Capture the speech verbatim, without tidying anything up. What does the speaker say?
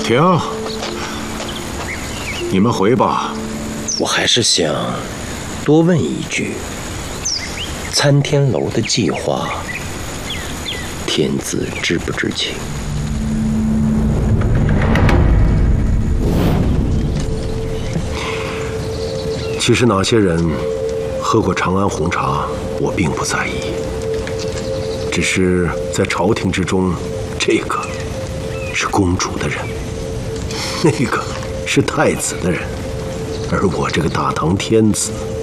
停！你们回吧。 我还是想多问一句：参天楼的计划，天子知不知情？ 其实哪些人喝过长安红茶，我并不在意。只是在朝廷之中，这个是公主的人，那个是太子的人，而我这个大唐天子